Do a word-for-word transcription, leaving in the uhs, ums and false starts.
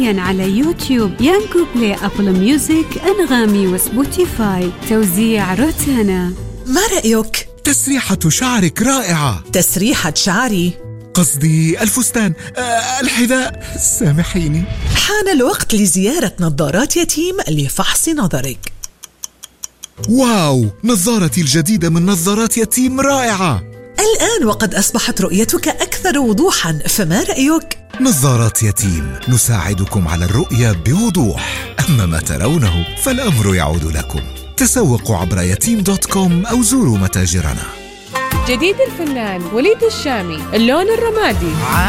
حصرياً على يوتيوب، يانجو بلاي، أبل ميوزك، أنغامي وسبوتيفاي. توزيع روتانا. ما رأيك؟ تسريحة شعرك رائعة. تسريحة شعري؟ قصدي الفستان، أه الحذاء، سامحيني. حان الوقت لزيارة نظارات يتيم لفحص نظرك. واو، نظارتي الجديدة من نظارات يتيم رائعة. الآن وقد أصبحت رؤيتك أكثر وضوحاً، فما رأيك؟ نظارات يتيم، نساعدكم على الرؤية بوضوح، أما ما ترونه فالأمر يعود لكم. تسوقوا عبر يتيم دوت كوم أو زوروا متاجرنا. جديد الفنان وليد الشامي، اللون الرمادي.